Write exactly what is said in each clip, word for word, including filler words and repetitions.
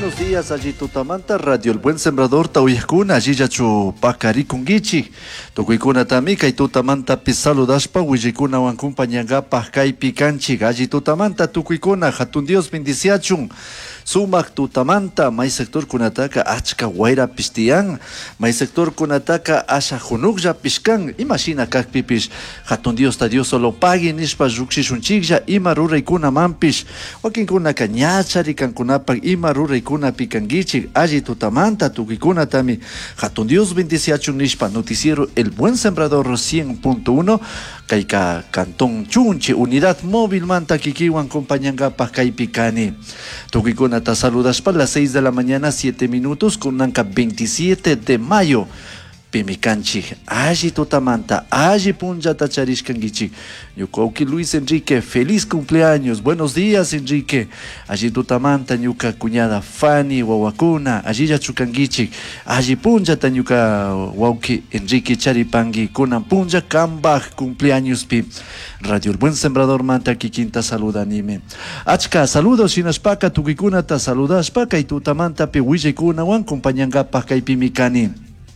buenos días, allí Tutamanta, Radio El Buen Sembrador, Tauyakuna, allí Yachu Pacarikungichi, Tukuikuna Tamika y Tutamanta Pisaludashpa, Wijikuna Wankumpanyanga, Pacay Picanchi, allí Tutamanta, Tukuikuna, Hatun Dios Bendiciachun, Sumak Tutamanta, May Sector Kunataka, Achka Guaira Pistian, May Sector Kunataka, Asha Junukja Piscan, imagina Kakpipish, Hatun Dios ta Dios solo pague, Nishpa Jukshishunchigja, Imarura y Kuna Mampish, Joaquín Kuna Cañachari, Cancunapak, Imarura y Kuna Picangichi, allí Tutamanta, Tukikuna Tami, Hatun Dios Bendiciachun Nishpa, Noticiero El Buen Sembrador cien punto uno, Kaika Cantón Chunchi, Unidad Móvil Manta Kikiwan, Compañanga Pacay Picani, Tukikuna ta saludas para las seis de la mañana, siete minutos, con Nanca veintisiete de mayo. Pimicanchi, allí Tutamanta, allí Punja Tacharishkangichi. Yukoki Luis Enrique, feliz cumpleaños, buenos días Enrique. Allí Tutamanta, Ñuka cuñada Fanny, Wawakuna, allí Yachukangichi, allí Punja Tanyuka Wauki Enrique Charipangi, Kunan Punja Kambaj, cumpleaños pi. Radio El Buen Sembrador Manta Kikinta saluda anime. Achka, saludos Sinaspaka, Tukikuna ta saluda Spaka y Tutamanta pi Wijekuna wan compañanga Paka y Pimicani.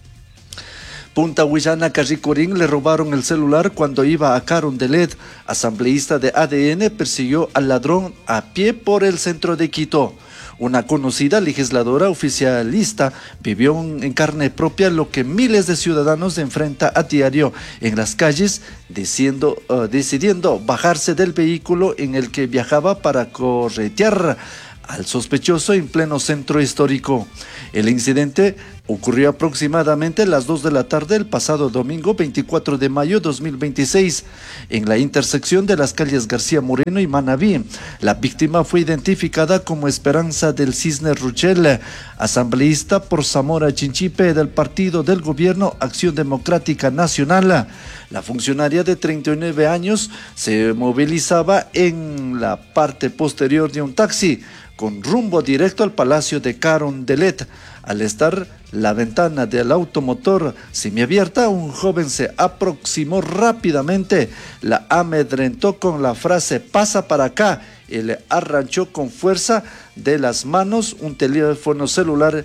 Punta Huillana Carricorín le robaron el celular cuando iba a Carondelet. Asambleísta de A D N persiguió al ladrón a pie por el centro de Quito. Una conocida legisladora oficialista vivió en carne propia lo que miles de ciudadanos enfrentan a diario en las calles, diciendo, uh, decidiendo bajarse del vehículo en el que viajaba para corretear al sospechoso en pleno centro histórico. El incidente ocurrió aproximadamente a las dos de la tarde el pasado domingo veinticuatro de mayo de dos mil veintiséis en la intersección de las calles García Moreno y Manabí. La víctima fue identificada como Esperanza del Cisne Ruchel, asambleísta por Zamora Chinchipe del Partido del Gobierno Acción Democrática Nacional. La funcionaria de treinta y nueve años se movilizaba en la parte posterior de un taxi con rumbo directo al Palacio de Carondelet. Al estar la ventana del automotor semiabierta, un joven se aproximó rápidamente, la amedrentó con la frase "pasa para acá" y le arranchó con fuerza de las manos un teléfono celular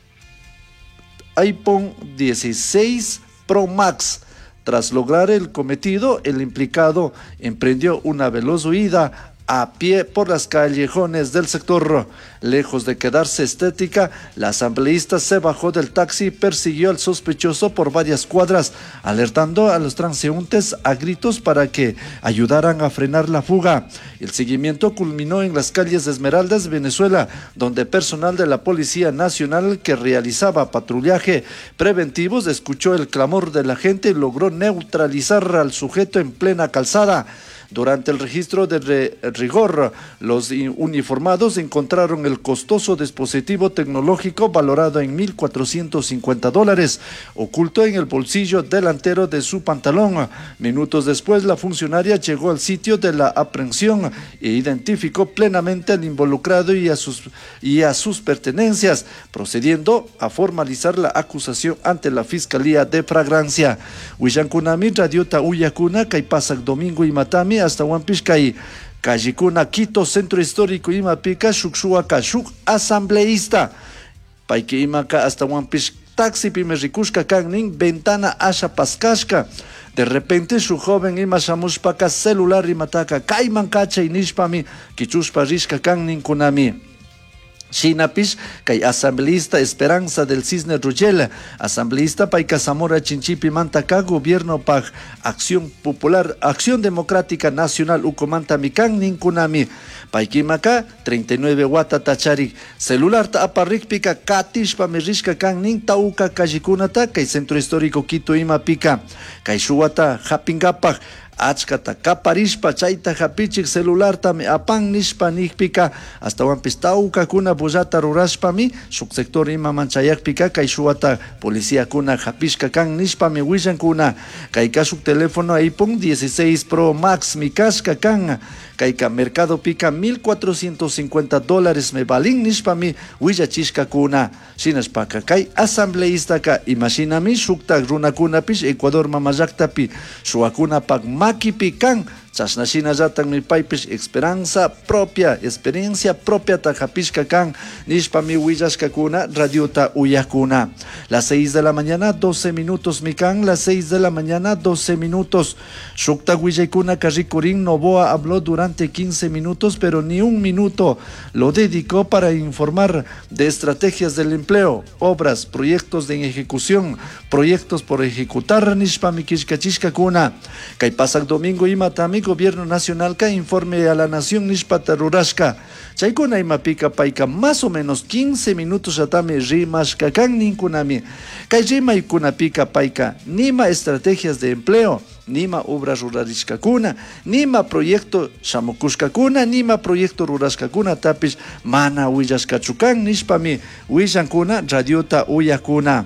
iPhone dieciséis Pro Max. Tras lograr el cometido, el implicado emprendió una veloz huida a pie por las callejones del sector. Lejos de quedarse estética, la asambleísta se bajó del taxi y persiguió al sospechoso por varias cuadras, alertando a los transeúntes a gritos para que ayudaran a frenar la fuga. El seguimiento culminó en las calles de Esmeraldas, Venezuela, donde personal de la Policía Nacional que realizaba patrullaje preventivos escuchó el clamor de la gente y logró neutralizar al sujeto en plena calzada. Durante el registro de rigor, los uniformados encontraron el costoso dispositivo tecnológico valorado en mil cuatrocientos cincuenta dólares, oculto en el bolsillo delantero de su pantalón. Minutos después, la funcionaria llegó al sitio de la aprehensión e identificó plenamente al involucrado y a sus, y a sus pertenencias, procediendo a formalizar la acusación ante la Fiscalía de Fragrancia. Huillankunami, Radiota Uyakuna, Caipasac Domingo y Matami, hasta Huampishkai, Cajicuna, Quito, Centro Histórico, Imapica, Shukshuaca, Shuk, asambleísta. Paike Imaka, hasta Huampish, Taxi, Pimerikushka, Kangning, Ventana, Asha Paskashka. De repente, su joven Ima Shamushpaka, celular y Mataka, Kaiman Kacha y Nishpami, Kichushpa Rishka, Kangning Kunami. Shinapish, kay asambleísta Esperanza del Cisne Ruchel, asambleísta Paika Zamora Chinchipi Mantaca, Gobierno Pag, Acción Popular, Acción Democrática Nacional Ucomanta Mikan Ninkunami, Paikimaka, treinta y nueve Wata Tachari, celular ta aparikpika, Katishpa Merishka Kan Nin Tauka Kajikunata, kay Centro Histórico Quito Ima Pika, kay Shuwata Japingapag, Achkata kaparishpa chayta hapichik celular tami apan nishpa nihpika hasta wampistauka kuna bujata rurashpami shuk sector ima manchayakpika kay shuwata policía kuna hapishka kan nishpami wishan kuna kay kashuk teléfono iPhone dieciséis Pro Max mi kashka kan kayka mercado pika mil cuatrocientos cincuenta dólares me balin nishpami willachishka kuna shinashpaka kay asambleísta ka imaginami shukta runa kuna pish Ecuador mamayaktapi shuakuna pak makipi kan chasnashina yatan mi paipish esperanza propia, experiencia propia tajapishka kan, nishpa mi willashkakuna, radiota uyakuna. Las seis de la mañana, doce minutos mi kan, las seis de la mañana, doce minutos. Shukta willaykuna karikurin Novoa habló durante quince minutos, pero ni un minuto lo dedicó para informar de estrategias del empleo, obras, proyectos de ejecución, proyectos por ejecutar, nishpa mi kishkachishkakuna. Kay pasak domingo imatami Gobierno Nacional ka informe a la nación nishpa tarurashka. Chaykuna imapika paika más o menos quince minutos atami rimashka kan ninkunami. Kay rimaykunapika paika nima estrategias de empleo, nima obra ruralishkakuna, nima proyecto shamukushkakuna, nima proyecto rurashkakuna tapish mana willashkachukan nishpami willankuna radiota uyakuna.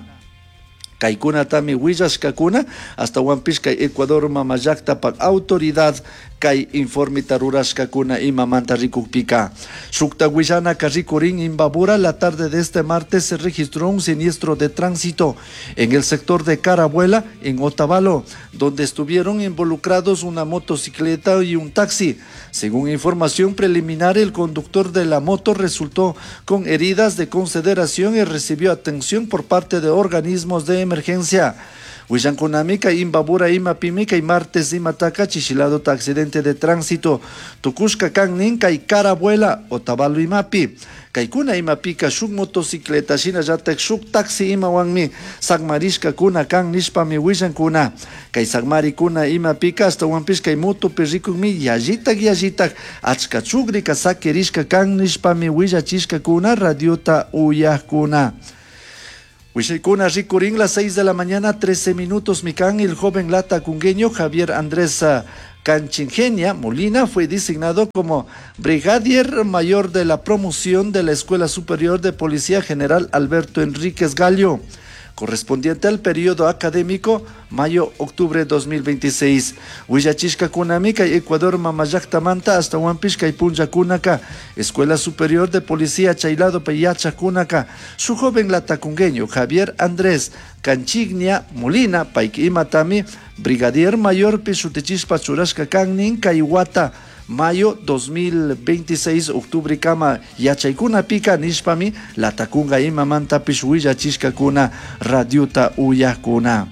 Kaikuna tami willashkakuna hasta Wampis kay Ecuador mamayakta pak autoridad kay informe tarurashkakuna ima manta rikukpika. Shukta Guillana Carricorín Imbabura, la tarde de este martes se registró un siniestro de tránsito en el sector de Carabuela, en Otavalo, donde estuvieron involucrados una motocicleta y un taxi. Según información preliminar, el conductor de la moto resultó con heridas de consideración y recibió atención por parte de organismos de emergencia. Huillankunamika, Imbabura, Imapimika y martes Imataka, Chichilado, accidente de tránsito. Tukushka kan ninka y Carabuela, Otavalo Imapi. Kaikuna Imapika, shuk motocicleta, shina yatek shuk taxi imawanmi, sagmarishka kuna kan nishpami Huillankuna. Kai sagmari kuna Imapika, hasta Wampishka y moto perrikumi, yajitak yajitak, achka chugrika sakerishka kan nishpami Huillachishka kuna, radiota uyakuna. Huichaykuna Rikurin, las seis de la mañana, trece minutos, Mikan, el joven latacungueño Javier Andrés Canchingenia Molina fue designado como brigadier mayor de la promoción de la Escuela Superior de Policía General Alberto Enríquez Gallo, correspondiente al periodo académico mayo-octubre dos mil veintiséis. Huillachishka kunamika Ecuador mamayaktamanta hasta Wampishka y Punja Kunaka, Escuela Superior de Policía Chailado Peyacha Kunaka. Su joven latacungueño Javier Andrés Canchignia Molina Paiki Imatami, brigadier mayor Pishutechispa Churashka Kangnin Kaiwata, mayo dos mil veintiséis, octubre kama yachaykuna pika nishpami latacunga ima manta pishuilla chishkakuna radiuta uyakuna.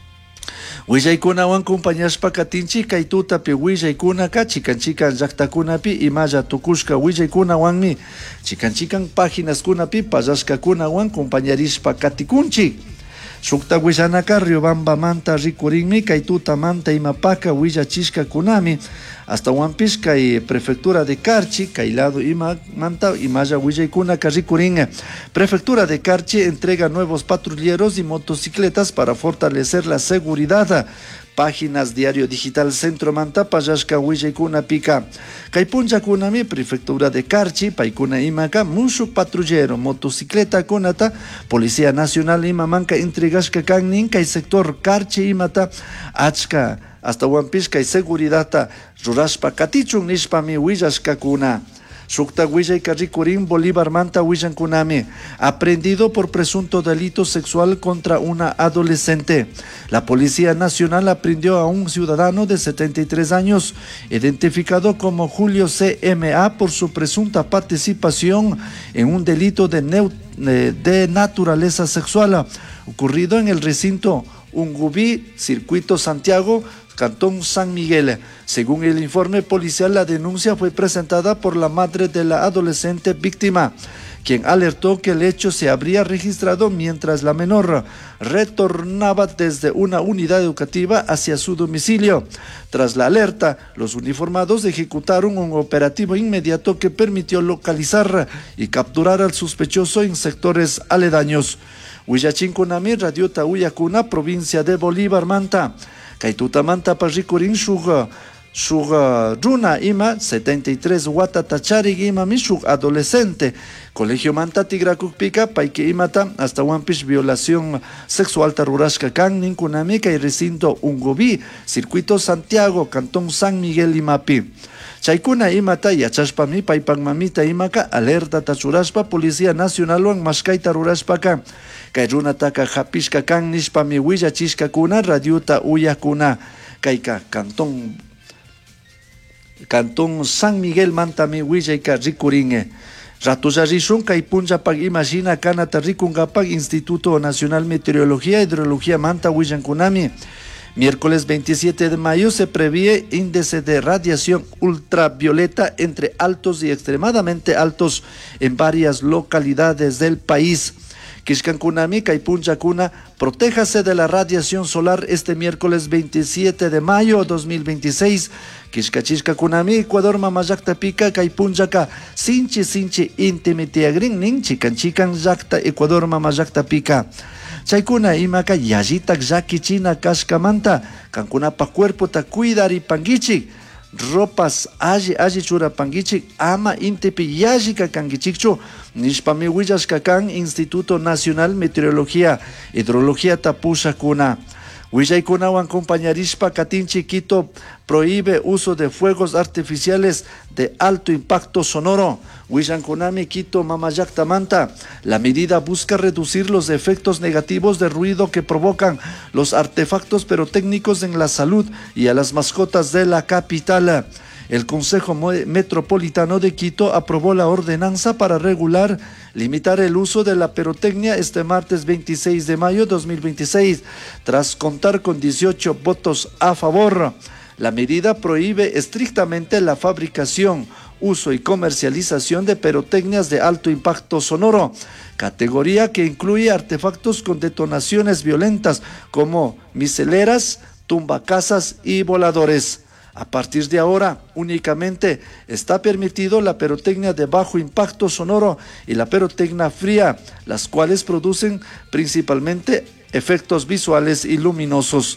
Willaykuna wan compañashpa katinchi kaituta pi willaykuna ka chikanchikan llaqtakunapi imalla tukushka willaykuna wanmi chikanchikan páginas kunapi pallashkakuna wan compañarishpa katikunchi. Shukta Huillanaka Riobamba manta rikurinmi kaituta manta imapaka willachishka kunami hasta Wampishka y prefectura de Carchi kailado ima manta imaya willaykuna rikurin. Prefectura de Carchi entrega nuevos patrulleros y motocicletas para fortalecer la seguridad. Páginas Diario Digital Centro Manta Payashka Willaykuna Pika. Kaipunja Kunami, Prefectura de Carchi, Paikuna Imaka, Mushu Patrullero, Motocicleta Kunata, Policía Nacional Imamanka, Intrigashka Kangnin, Kai Sector Carchi Imata, Achka, hasta Wampishka y Seguridad, Rurashpa Katichun Nishpami Willashka Kuna. Shukta Huillay Rikurin Bolívar Manta Huillankunami, aprendido por presunto delito sexual contra una adolescente. La Policía Nacional aprendió a un ciudadano de setenta y tres años, identificado como Julio C M A por su presunta participación en un delito de, de naturaleza sexual, ocurrido en el recinto Ungubí, Circuito Santiago, Cantón San Miguel. Según el informe policial, la denuncia fue presentada por la madre de la adolescente víctima, quien alertó que el hecho se habría registrado mientras la menor retornaba desde una unidad educativa hacia su domicilio. Tras la alerta, los uniformados ejecutaron un operativo inmediato que permitió localizar y capturar al sospechoso en sectores aledaños. Huillachinkunami, Radiota Uyakuna, provincia de Bolívar Manta. Kaituta Manta Parrikurin Shuga Shuga Runa Ima setenta y tres Wata Tachari Ima Mishug adolescente. Colegio Manta Tigrakukpika Paike Imata hasta Wampish violación sexual Tarurashka Kan Ninkunamika y recinto Ungobi, Circuito Santiago, Cantón San Miguel Imapi. Chaykuna Imata Yachashpami Paipan Mamita Imaka alerta Tachurashpa Policía Nacional Wan Mashkai Tarurashpaka. Kairuna taka Japishka Kan Nishpami Huillachishka Kuna Radiuta Uyakuna. Kaika Cantón Cantón San Miguel mantami Huillayka Ricuringe. Ratulla rishun kay punllapak imagina kanata rikungapak Instituto Nacional Meteorología e Hidrología manta Huillankunami. Miércoles veintisiete de mayo se prevé índice de radiación ultravioleta entre altos y extremadamente altos en varias localidades del país. Kishkankunami, Kaipunchakuna, protéjase de la radiación solar este miércoles veintisiete de mayo de dos mil veintiséis. Kishkachishkakunami, Ecuador Mamayaktapica, Kaipunchaka, Sinchi Sinchi Intimitiagrin, Ninchi Kanchikan Yakta, Ecuador Mamayaktapica. Chaykuna imaka yajitak yakichina kashkamanta, kankunapa cuerpo ta cuidar y pangichik. Ropas alli alli chura pangichik ama intipi yajika kangichikchu nishpami willashkakan Instituto Nacional Meteorología Hidrología tapusha kuna. Willaykunawan compañarishpa Katinchi Quito prohíbe uso de fuegos artificiales de alto impacto sonoro. Willankunami Quito Mamayaktamanta. La medida busca reducir los efectos negativos de ruido que provocan los artefactos pirotécnicos en la salud y a las mascotas de la capital. El Consejo Metropolitano de Quito aprobó la ordenanza para regular, limitar el uso de la pirotecnia este martes veintiséis de mayo de dos mil veintiséis, tras contar con dieciocho votos a favor. La medida prohíbe estrictamente la fabricación, uso y comercialización de pirotecnias de alto impacto sonoro, categoría que incluye artefactos con detonaciones violentas como miseleras, tumbacasas y voladores. A partir de ahora, únicamente está permitido la pirotecnia de bajo impacto sonoro y la pirotecnia fría, las cuales producen principalmente efectos visuales y luminosos.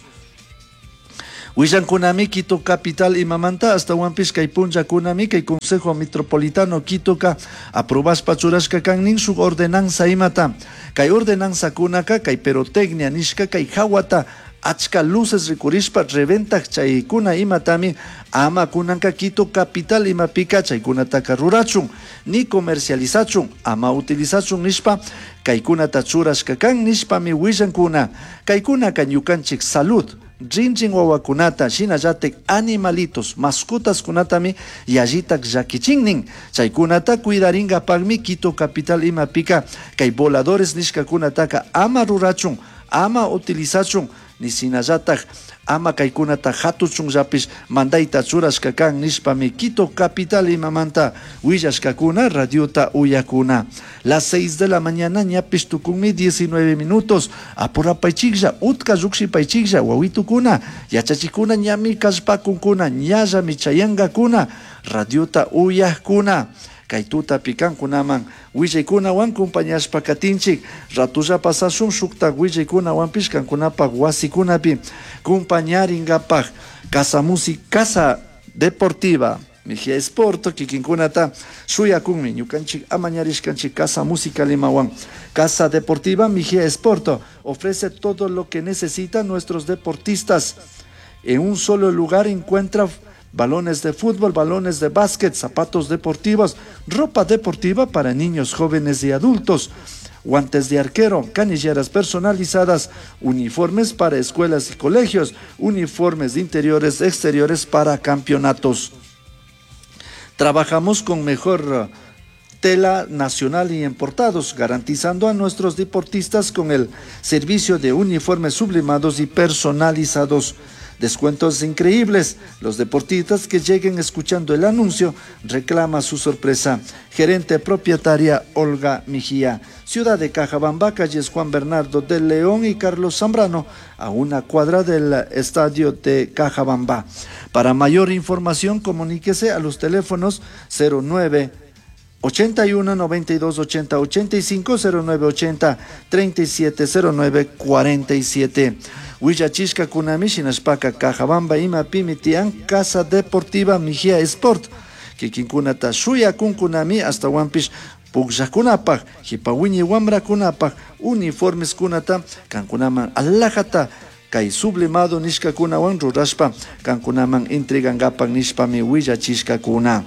Huillankunami, Quito Capital y Mamanta, hasta Huampish, Kaipunllakunami, que el Consejo Metropolitano Quitoka aprobas pachurashka kannin su ordenanza imata. Kay ordenanza kunaka, kay pirotecnia nishka, kay hawata, achka luces rikurishpa reventak chaykuna imatami ama kunanka Quito Capital imapika chaykunataka rurachun ni comercializachun ama utilizachun nishpa kaykunata churashka kan nishpami willankuna kaykuna kanyukanchik salud rinrin wawakunata shinallatek animalitos mascotas kunatami yajitak llakichinnin chaykunata cuidaringapakmi Quito Capital imapika kay voladores nishkakunataka ama rurachun ama utilizachun ni sinallatak ama kaykunata hatuchun llapish mandaita churashka kan nishpami Quito Capital imamanta willashkakuna radiota uyakuna. Las seis de la mañana ñapish tukunmi diecinueve minutos apurapaychiklla utka lluksipaychiklla wawitukuna yachachikuna ñami kallpakunkuna ñallami chayangakuna radiota uyakuna. Kaituta pikankunaman willaykunawan compañashpa katinchik ratulla pasasun shukta willaykunawan pishkankunapak wasikunapi compañaringapak casa música casa deportiva Mejía Sporto kikinkunata shuyakunmi ñukanchik amañarishkanchik casa música Limawan. Casa deportiva Mejía Sporto ofrece todo lo que necesitan nuestros deportistas. En un solo lugar encuentra balones de fútbol, balones de básquet, zapatos deportivos, ropa deportiva para niños, jóvenes y adultos, guantes de arquero, canilleras personalizadas, uniformes para escuelas y colegios, uniformes de interiores, exteriores para campeonatos. Trabajamos con mejor tela nacional y importados, garantizando a nuestros deportistas con el servicio de uniformes sublimados y personalizados. Descuentos increíbles. Los deportistas que lleguen escuchando el anuncio reclama su sorpresa. Gerente propietaria Olga Mejía. Ciudad de Cajabamba, calles Juan Bernardo del León y Carlos Zambrano, a una cuadra del estadio de Cajabamba. Para mayor información, comuníquese a los teléfonos cero nueve ochenta y uno, noventa y dos, ochenta, ochenta y cinco, cero nueve ochenta, treinta y siete, cero nueve, cuarenta y siete. Huillachishka kunami shinashpaka Cajabamba ima pimitian Casa Deportiva Mejía Sport. Kikinkunata shuya kunkunami hasta wampish pugllakunapak, hipawini wamrakunapak, uniformes kunata kankunaman alajata kay sublimado nishkakunawan rurashpa kankunaman entregangapan nishpami huillachishka kuna.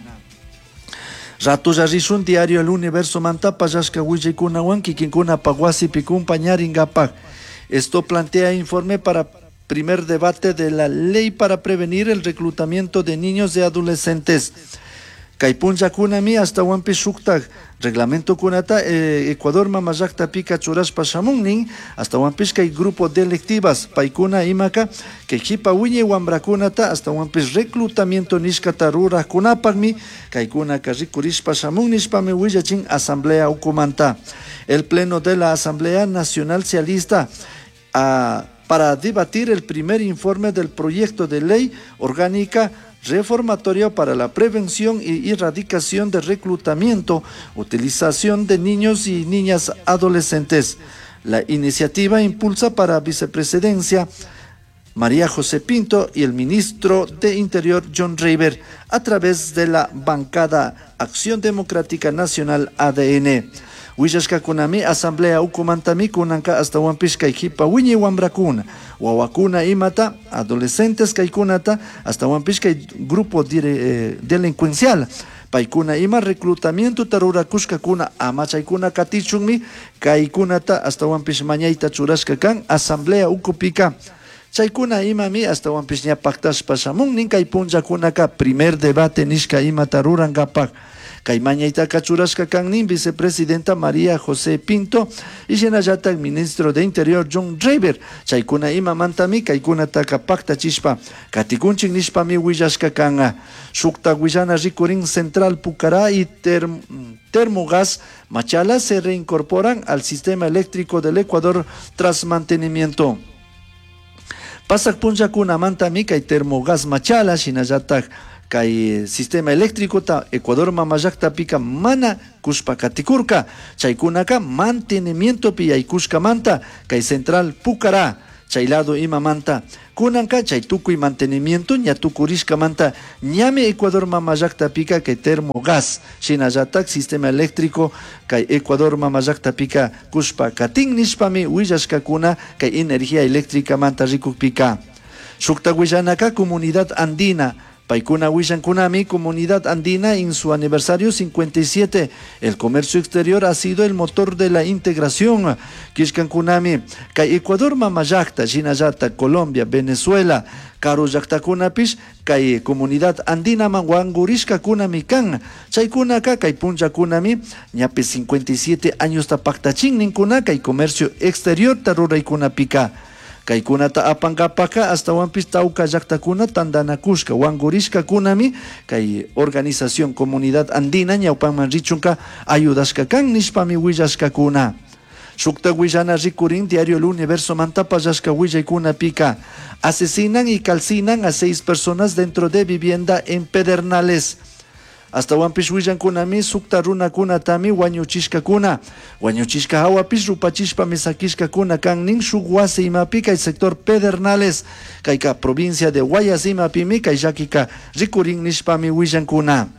Rato rishun diario El Universo manta payashka huillikunawan kikinkuna pawasipi compañaringapak. Esto plantea informe para primer debate de la ley para prevenir el reclutamiento de niños y adolescentes. Kaipunja kunami hasta wampi shuktak reglamento kunata eh, Ecuador mamayakta pika churashpa shamunnin hasta wampish kay grupo delictivas paikuna imaka kay hipa wiñe wambrakunata hasta wampish reclutamiento nishkata rurakunapakmi kaykuna rikurishpa shamunnishpami willachin asamblea ukumanta. El pleno de la Asamblea Nacional se alista a, para debatir el primer informe del proyecto de ley orgánica reformatoria para la prevención y erradicación de reclutamiento, utilización de niños y niñas adolescentes. La iniciativa impulsa para vicepresidencia María José Pinto y el ministro de Interior John Raver a través de la bancada Acción Democrática Nacional A D N. Wishashka kunami asamblea ukumantami kunanka hasta wampish kayhipa wiñi wambrakuna wawakuna imata adolescentes kaykunata hasta wampish kay grupo dire, eh, delincuencial paykuna ima reclutamiento tarurakushka kuna amachaykuna katichunmi kaykunata hasta wampish mañayta churashka kan asamblea ukupika chaykuna imami hasta wampish ña paktashpa shamunnin kay punllakunaka primer debate nishka ima tarurankapak. Kaymañayta kachurashka kannin vicepresidenta María José Pinto y llenayatak ministro de Interior John Raver. Chaykuna ima mantami kaykunata kapakta chispa. Katikunchik nishpami willashka kanga. Shukta Guillana Ricurín Central Pucará y term, Termogas Machala se reincorporan al sistema eléctrico del Ecuador tras mantenimiento. Pasak punchakuna mantami kay Termogas Machala shinayatak kay sistema eléctrico ta Ecuador mamayakta pika mana kushpa katikurka chaykunaka mantenimiento piyaykushka manta kay central Pucará chaylado ima manta kunanka chay tukuy mantenimiento ñatukurishka manta ñame Ecuador mamayakta pika kay Termogas shinallatak sistema eléctrico kay Ecuador mamayakta pika kushpa katin nishpami willashkakuna kay energía eléctrica manta rikuk pika shukta willanaka comunidad andina Paikuna Wishankunami, Comunidad Andina, en su aniversario cincuenta y siete. El comercio exterior ha sido el motor de la integración. Kishkankunami, Kay Ecuador Mamayakta, Jinayata, Colombia, Venezuela, Karo Yaktakunapish, Kay Comunidad Andina Manguangurishka Kunami Kan, Chaykunaka, Kay Punja Kunami, Ñape cincuenta y siete años Tapaktachin Ninkuna, Kay Comercio Exterior Tarura y Kunapika. Kaykunata apangapaka hasta wampis tauka yaktakuna tandanakushka wangurishka kunami kay organización comunidad andina ñawpanman richunka ayudashka kan nishpami willashka kuna. Shukta Guillana Ricurín diario El Universo mantapayashka willaykuna pika. Asesinan y calcinan a seis personas dentro de vivienda en Pedernales. Hasta wampish willankunami sukta runakunatami wañuchishkakuna. Wañuchishka hawapish rupachishpa mesakishkakuna kannin shuk wasi imapi kay sector Pedernales kayka provincia de Guayas imapimi kay llakika Ricurín nishpami willankuna.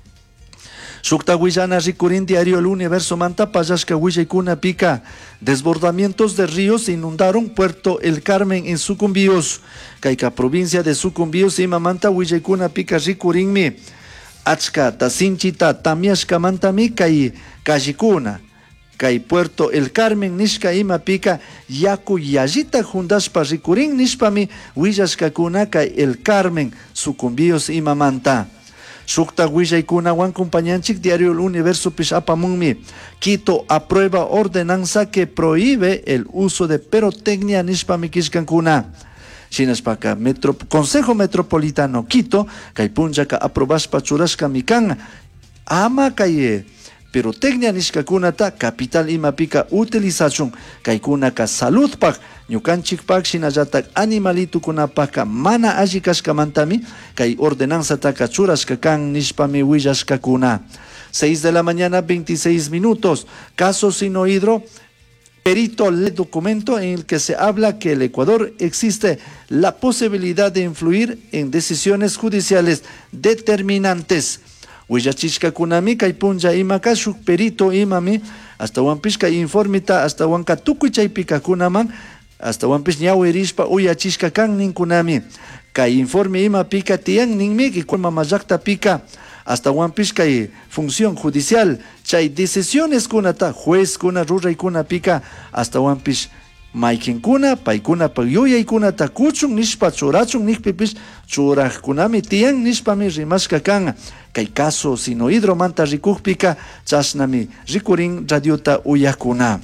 Shukta Guillana Ricurín diario El Universo mantapayashka willaykuna pika. Desbordamientos de ríos inundaron Puerto El Carmen en Sucumbíos. Kayka provincia de Sucumbíos imamanta willaykuna pika Ricurinmi. Achka tasinchita tamiashka mantami kay kajikuna kay Puerto El Carmen nishka ima pika yaku yallita hundashpa rikurin nishpami willashkakuna kay El Carmen Sucumbíos ima manta. Shukta willaykuna wan compañanchik diario El Universo pish apamunmi. Quito aprueba ordenanza que prohíbe el uso de pirotecnia nishpami kishkankuna. Shinashpaka Metro, Consejo Metropolitano Quito, kay punchaka aprobashpa churashka mikan, ama kay pirotecnia nishkakunata capital imapika utilizachun, kay kunaka saludpak, ñukanchikpak shinallatak animalitukunapaka mana allikashka mantami, kay ordenanza taka churashka kan nishpami willashkakuna. seis de la mañana, veintiséis minutos, caso Sinohidro. Perito el documento en el que se habla que el Ecuador existe la posibilidad de influir en decisiones judiciales determinantes. Huillachishka kunami kay punja imaka shuk perito imami hasta wampishka informita hasta wanka tukuchaypika kunaman hasta wampish ñawirishpa uyachishka kan ninkunami. Kay informe ima pika tiyan ninmi y kulma majakta pika hasta wampish kay función judicial chay decisiones kunata juez kuna ruray kuna pika hasta wampish maykinkuna paykuna pa yuyaykunata kuchun nishpa churachun nikpipish churajkunami tiyan nishpami rimashka kan kay caso sinohidromanta rikukpika chashnami rikurin radiota uyakuna.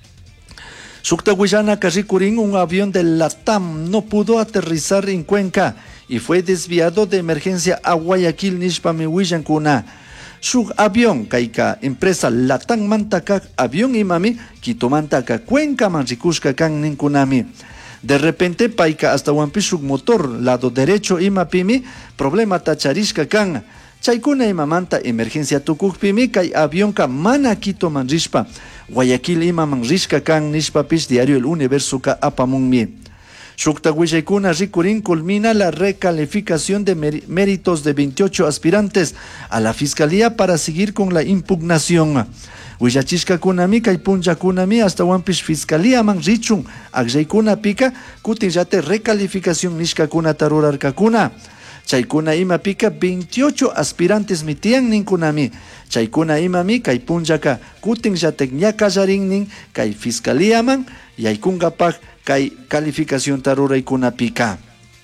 Sukta Guyanaka rikurin un avión de LATAM no pudo aterrizar en Cuenca y fue desviado de emergencia a Guayaquil nishpami willankuna. Su avión kaika empresa LATAM mantaka avión imami kitomantaka Cuenca manrikushka kan ninkunami. De repente paika hasta wampishuk motor lado derecho imapimi problema tacharishka kan. Chaykuna imamanta emergencia tukukpimi kay avionka mana Quito manrishpa. Guayaquil ima manrishka kan nishpapish diario El Universo ka apamunmi. Shukta Huillaykuna rikurin culmina la recalificación de méritos de veintiocho aspirantes a la fiscalía para seguir con la impugnación. Huillachishka kunami kay punja kunami hasta wampish fiscalía man richun agjaykuna pika kutinjate recalificación nishka kuna tarurarka kuna. Chaykuna ima pika veintiocho aspirantes mitian ninkunami. Chaykuna imami kay punjaka kutinjatek ñakallarin nin kay fiscalía man yaykungapak kay calificación taruraykuna pika.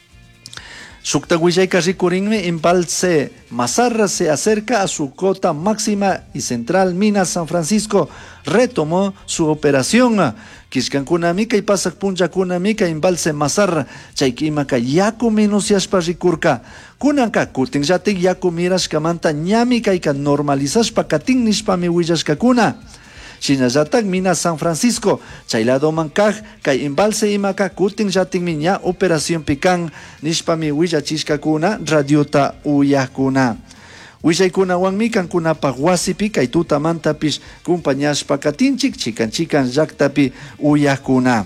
Sukta Huillayka rikurinmi embalse Mazarra se acerca a su cota máxima y Central Minas San Francisco retomó su operación. Kishkankunami kay pasak punjakunami kay embalse Mazarra chaykimaka yaku minusyashpa rikurka. Kunanka kutinllatik yaku mirashkamanta ñami kayka normalizashpa katin nishpami willashkakuna. Shinallatak Minas San Francisco, chaylado mankaj, kay embalse imaka kutin jatin miña operación pican, nishpami willachishkakuna, radiota uyakuna. Willaykuna wanmi kankuna wasipi kay tutamantapish kumpañashpa katinchik chikan chikan llaktapi uyakuna.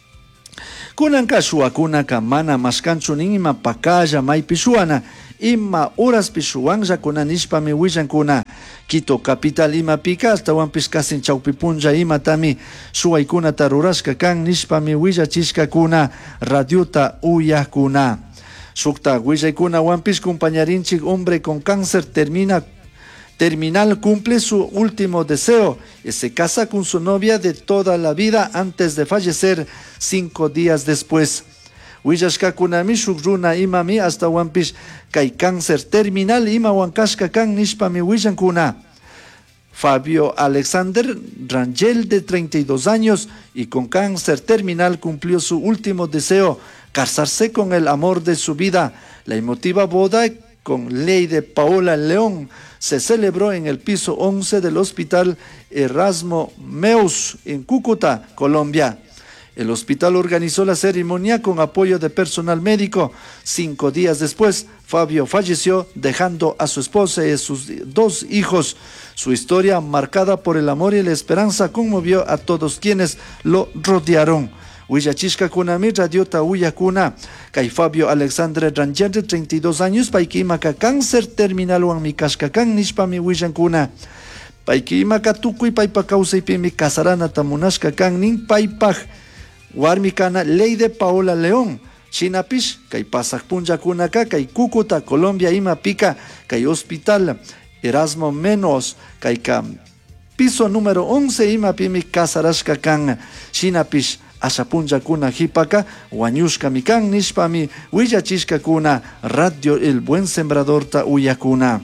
Kunanka shuakunaka mana mashkanchu nin ima pakalla maypi shuana, ima horas pishuanja kuna nishpami willankuna. Quito capital ima pika hasta wampish kasin chawpipunja ima tami shuaykuna tarurashka kan nishpami willachishka kuna radiota uyakuna. Sukta willaykuna wampish compañarinchik hombre con cáncer termina terminal cumple su último deseo y se casa con su novia de toda la vida antes de fallecer cinco días después. Willashkakunami shukruna imami hasta wampish kay cáncer terminal ima wankashka kan nishpami willankuna. Fabio Alexander Rangel, de treinta y dos años y con cáncer terminal, cumplió su último deseo, casarse con el amor de su vida. La emotiva boda con Lady Paola León se celebró en el piso once del Hospital Erasmo Meus en Cúcuta, Colombia. El hospital organizó la ceremonia con apoyo de personal médico. Cinco días después, Fabio falleció, dejando a su esposa y a sus dos hijos. Su historia, marcada por el amor y la esperanza, conmovió a todos quienes lo rodearon. Huillachishka kunami radiota uyakuna. Kay Fabio Alexandre Rangel, de treinta y dos años, paikimaka cáncer terminal wanmikashka kan nishpami willankuna. Paikimaka tukuy paypa kawsaypimi kasaranata munashka kan nin paypaj warmikana Lady Paola León. Chinapish kay pasak punjakunaka kay Cúcuta, Colombia ima pika kay Hospital Erasmo Menos kay ka piso número once ima pimi kasarashka kan. Chinapish asha punjakuna hipaka wañushka mikan nishpami willachishka kuna Radio El Buen Sembrador ta uyakuna.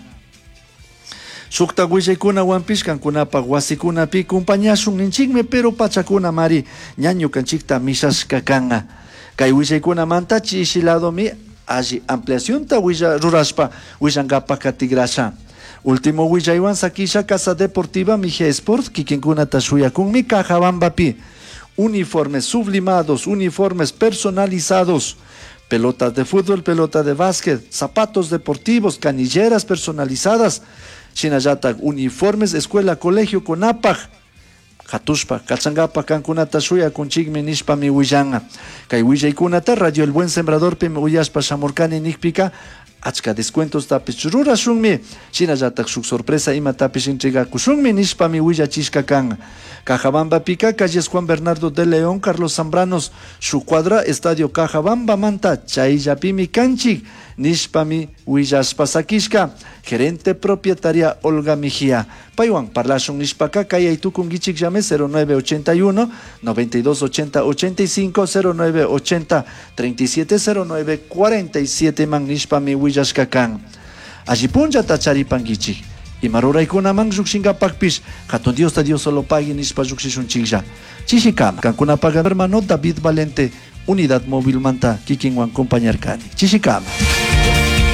Sukta willaykuna wampish kankunapa wasikunapi kumpañashun ninchikmi pero pachakuna mari ñaño kanchikta mishashka kanga. Kay willaykuna manta chishiladomi alli ampliación ta willa rurashpa willankapa katigrasha. Último willaywan sakisha Casa Deportiva Mija Sport kikinkunata shuyakunmi Cajabambapi. Uniformes sublimados, uniformes personalizados, pelotas de fútbol, pelota de básquet, zapatos deportivos, canilleras personalizadas, Chinayatak, uniformes, escuela, colegio, conapaj, Jatushpa, Kachangapa, Cankunata, Shuya, Kunchigme, Nishpa, mi Willanga, Kay Willaykunata, Radio El Buen Sembrador, Pem Uyashpa, Shamorkani, Nikpika, Achka descuentos tapis churura shunmi, Chinayatak, Shuk sorpresa, Ima tapis entrega kushunmi, Nishpa, mi Willachishka Kan. Cajabamba Pica, calles Juan Bernardo de León, Carlos Zambranos, su cuadra, Estadio Cajabamba Manta, Chayapimi Canchi, Nishpami Huillas Pasakishka, gerente propietaria Olga Mejía. Paiwan, parlashon nishpaka, kaya y tu kungichik llame cero nueve ochenta y uno, noventa y dos ochenta ochenta y cinco, cero nueve ochenta treinta y siete cero nueve cuarenta y siete man nishpa mi willashkakan. Allí punja tachari pangichik. Y maruraykuna man rukshinga pakpish, katon Dios ta Dios solo pagui nishpa ruksishun chikja. Chishikama, kankuna paga hermano David Valente, Unidad Móvil Manta, Kikinwan compañer Kani. Chishikama.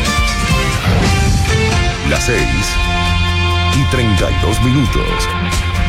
Las seis y treinta y dos minutos.